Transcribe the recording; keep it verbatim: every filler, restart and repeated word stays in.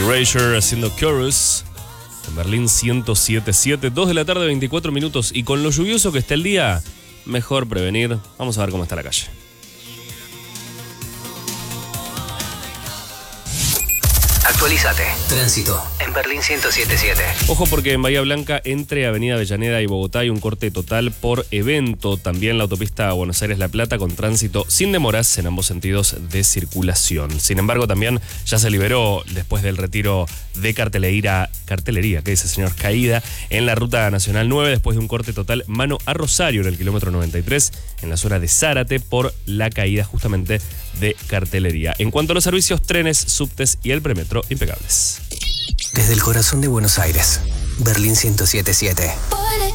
Erasure haciendo Chorus en Berlín ciento siete punto siete, dos de la tarde, veinticuatro minutos. Y con lo lluvioso que está el día, mejor prevenir. Vamos a ver cómo está la calle. Actualízate. Tránsito en Berlín ciento siete punto siete. Ojo porque en Bahía Blanca, entre Avenida Avellaneda y Bogotá, hay un corte total por evento. También la autopista Buenos Aires-La Plata con tránsito sin demoras en ambos sentidos de circulación. Sin embargo, también ya se liberó después del retiro de cartelería, cartelería, ¿qué dice señor? Caída en la Ruta Nacional nueve después de un corte total mano a Rosario en el kilómetro noventa y tres en la zona de Zárate por la caída justamente de cartelería. En cuanto a los servicios, trenes, subtes y el premetro, impecables. Desde el corazón de Buenos Aires, Berlín ciento siete punto siete.